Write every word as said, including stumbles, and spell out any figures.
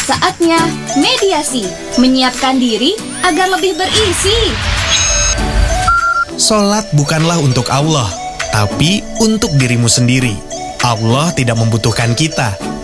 Saatnya mediasi, menyiapkan diri agar lebih berisi. Sholat bukanlah untuk Allah, tapi untuk dirimu sendiri. Allah tidak membutuhkan kita.